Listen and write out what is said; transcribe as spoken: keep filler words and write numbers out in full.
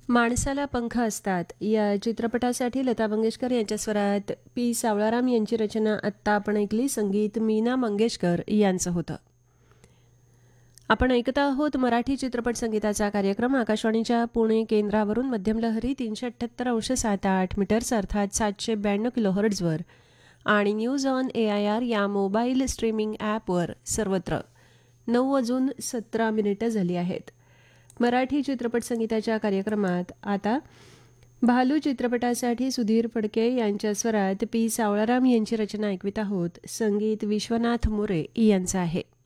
माणसाला पंख असतात या चित्रपटासाठी लता मंगेशकर यांच्या स्वरात पी सावळाराम यांची रचना आत्ता आपण ऐकली. संगीत मीना मंगेशकर यांचं होतं. आपण ऐकत आहोत मराठी चित्रपट संगीताचा कार्यक्रम आकाशवाणीच्या पुणे केंद्रावरून. मध्यम लहरी तीनशे अठ्ठ्याहत्तर अंश सात आठ मीटर्स अर्थात सातशे ब्याण्णव किलोहर्ट्झवर आणि news on A I R या मोबाईल स्ट्रीमिंग ॲपवर सर्वत्र. नऊ वाजून सतरा मिनिटं झाली आहेत. मराठी चित्रपट संगीताच्या कार्यक्रमात आता भालू चित्रपटासाठी सुधीर फडके यांच्या स्वरात पी सावळाराम यांची रचना ऐकवित आहोत. संगीत विश्वनाथ मोरे यांचं आहे.